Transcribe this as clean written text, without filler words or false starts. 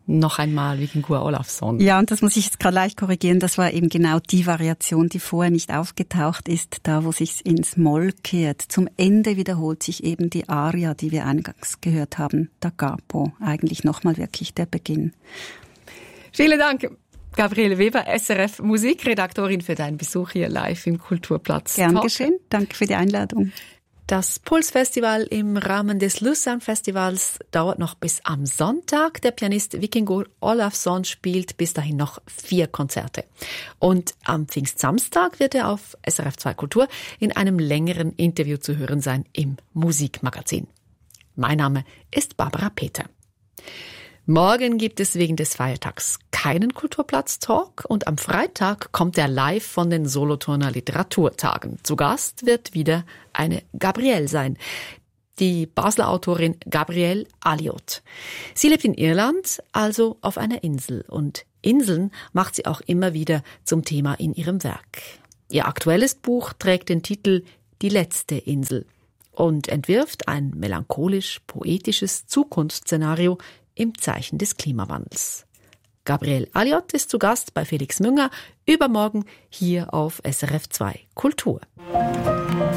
Noch einmal Vikingur Olafsson. Ja, und das muss ich jetzt gerade leicht korrigieren. Das war eben genau die Variation, die vorher nicht aufgetaucht ist, da wo sich's ins Moll kehrt. Zum Ende wiederholt sich eben die Aria, die wir eingangs gehört haben, da capo. Eigentlich nochmal wirklich der Beginn. Vielen Dank, Gabriele Weber, SRF Musikredaktorin, für deinen Besuch hier live im Kulturplatz. Gern geschehen. Danke für die Einladung. Das Pulsfestival im Rahmen des Lucerne-Festivals dauert noch bis am Sonntag. Der Pianist Vikingur Olafsson spielt bis dahin noch 4 Konzerte. Und am Pfingstsamstag wird er auf SRF 2 Kultur in einem längeren Interview zu hören sein im Musikmagazin. Mein Name ist Barbara Peter. Morgen gibt es wegen des Feiertags keinen Kulturplatz-Talk und am Freitag kommt er live von den Solothurner Literaturtagen. Zu Gast wird wieder eine Gabrielle sein, die Basler Autorin Gabrielle Aliot. Sie lebt in Irland, also auf einer Insel, und Inseln macht sie auch immer wieder zum Thema in ihrem Werk. Ihr aktuelles Buch trägt den Titel Die letzte Insel und entwirft ein melancholisch-poetisches Zukunftsszenario im Zeichen des Klimawandels. Gabrielle Aliot ist zu Gast bei Felix Münger übermorgen hier auf SRF 2 Kultur.